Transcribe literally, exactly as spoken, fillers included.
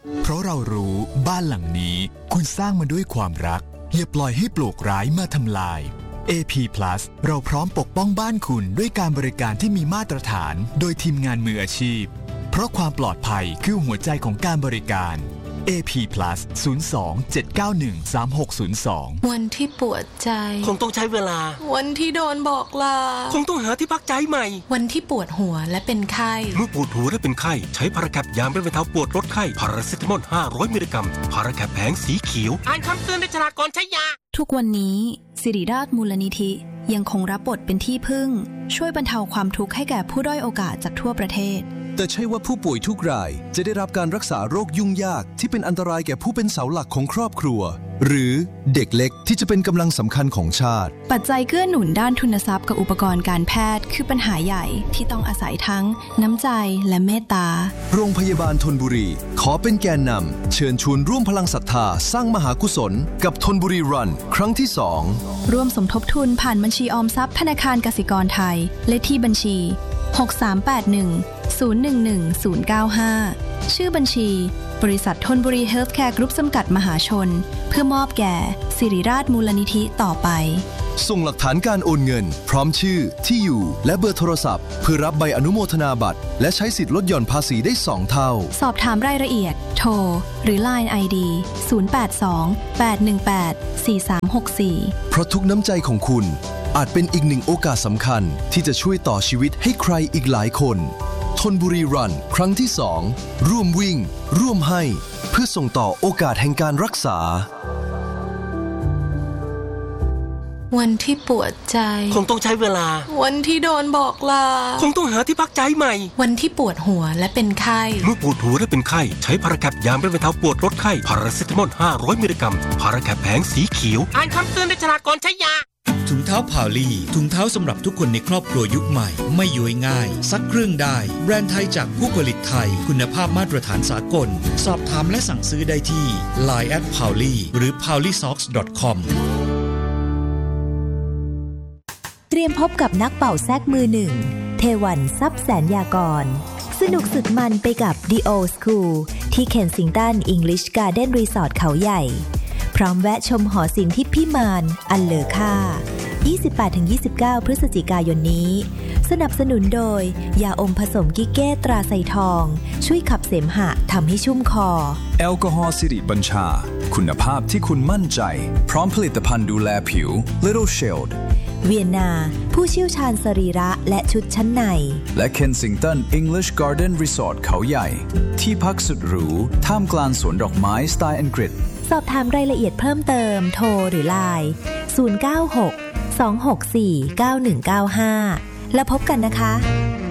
เพราะเรารู้บ้านหลังนี้คุณสร้างมาด้วยความรักอย่าปล่อยให้ปลวกร้ายมาทำลาย เอ พี Plus เราพร้อมปกป้องบ้านคุณด้วยการบริการที่มีมาตรฐานโดยทีมงานมืออาชีพเพราะความปลอดภัยคือหัวใจของการบริการ เอ พี Plus ศูนย์ สอง เจ็ด เก้า หนึ่ง สาม หก ศูนย์ สองวันที่ปวดใจคงต้องใช้เวลาวันที่โดนบอกลาคงต้องหาที่พักใจใหม่วันที่ปวดหัวและเป็นไข้เมื่อปวดหัวและเป็นไข้ใช้พาราแคปยาบรรเทาปวดลดไข้พาราเซตามอลห้าร้อยมิลลิกรัมพาราแคปแผงสีเขียวอ่านคำเตือนในฉลากก่อนใช้ยาทุกวันนี้สิริราชมูลนิธิยังคงรับบทเป็นที่พึ่งช่วยบรรเทาความทุกข์ให้แก่ผู้ด้อยโอกาสจากทั่วประเทศแต่ใช่ว่าผู้ป่วยทุกรายจะได้รับการรักษาโรคยุ่งยากที่เป็นอันตรายแก่ผู้เป็นเสาหลักของครอบครัวหรือเด็กเล็กที่จะเป็นกำลังสำคัญของชาติปัจจัยเกื้อหนุนด้านทุนทรัพย์กับอุปกรณ์การแพทย์คือปัญหาใหญ่ที่ต้องอาศัยทั้งน้ำใจและเมตตาโรงพยาบาลธนบุรีขอเป็นแกนนำเชิญชวนร่วมพลังศรัทธาสร้างมหากุศลกับธนบุรีรันครั้งที่สองร่วมสมทบทุนผ่านบัญชีออมทรัพย์ธนาคารกสิกรไทยเลขที่บัญชีหก สาม แปด หนึ่ง ศูนย์ หนึ่ง หนึ่ง ศูนย์ เก้า ห้าชื่อบัญชีบริษัทธนบุรีเฮลท์แคร์กรุ๊ปจำกัดมหาชนเพื่อมอบแก่สิริราชมูลนิธิต่อไปส่งหลักฐานการโอนเงินพร้อมชื่อที่อยู่และเบอร์โทรศัพท์เพื่อรับใบอนุโมทนาบัตรและใช้สิทธิลดหย่อนภาษีได้สองเท่าสอบถามรายละเอียดโทรหรือ ไลน์ ไอ ดี ศูนย์ แปด สอง แปด หนึ่ง แปด สี่ สาม หก สี่เพราะทุกน้ำใจของคุณอาจเป็นอีกหนึ่งโอกาสสำคัญที่จะช่วยต่อชีวิตให้ใครอีกหลายคนธนบุรีรันครั้งที่สองร่วมวิ่งร่วมให้เพื่อส่งต่อโอกาสแห่งการรักษาวันที่ปวดใจคงต้องใช้เวลาวันที่โดนบอกลาคงต้องหาที่พักใจใหม่วันที่ปวดหัวและเป็นไข้เมื่อปวดหัวและเป็นไข้ใช้พาราแคปยาบรรเทาปวดลดไข้พาราเซตามอลห้าร้อยมิลลิกรัมพาราแคปแผงสีเขียวอ่านคำเตือนในฉลากก่อนใช้ยาถุงเท้าพาวลี่ถุงเท้าสำหรับทุกคนในครอบครัวยุคใหม่ไม่ย้วยง่ายซักเครื่องได้แบรนด์ไทยจากผู้ผลิตไทยคุณภาพมาตรฐานสากลสอบถามและสั่งซื้อได้ที่ ไลน์ แอท พาวลี่ หรือ พาวลี่ซ็อกส์ ดอท คอมเตรียมพบกับนักเป่าแซกมือหนึ่งเทวันทรัพย์แสนยากรสนุกสุดมันไปกับ The Old School ที่เคนซิงตัน English Garden Resort เขาใหญ่พร้อมแวะชมหอศิลป์ที่พิมานอันเลอค่า ยี่สิบแปดถึงยี่สิบเก้า พฤศจิกายนนี้สนับสนุนโดยยาอมผสมกิเก้ตราไซทองช่วยขับเสมหะทำให้ชุ่มคอแอลกอฮอล์สิริบัญชาคุณภาพที่คุณมั่นใจพร้อมผลิตภัณฑ์ดูแลผิว Little Shield เวียนนาผู้เชี่ยวชาญสรีระและชุดชั้นในและ Kensington English Garden Resort เขาใหญ่ที่พักสุดหรูท่ามกลางสวนดอกไม้สไตล์อังกฤษสอบถามรายละเอียดเพิ่มเติมโทรหรือ ไลน์ ศูนย์ เก้า หก สอง หก สี่ เก้า หนึ่ง เก้า ห้าแล้วพบกันนะคะ